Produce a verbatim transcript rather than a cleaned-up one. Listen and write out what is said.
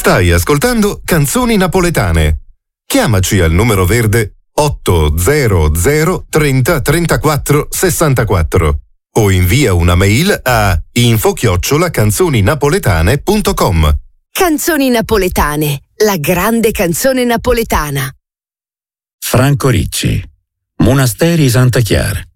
Stai ascoltando Canzoni Napoletane. Chiamaci al numero verde otto zero zero trenta trentaquattro sessantaquattro o invia una mail a info chiocciola canzoninapoletane punto com. Canzoni Napoletane, la grande canzone napoletana. Franco Ricci, Monasteri Santa Chiara.